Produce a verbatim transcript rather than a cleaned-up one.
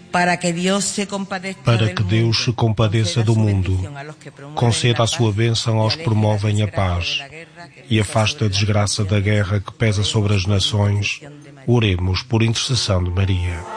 para que Deus se compadeça, para que Deus se compadeça do mundo, conceda a sua bênção aos que promovem a paz e afaste a desgraça da guerra que pesa sobre as nações. Oremos por intercessão de Maria.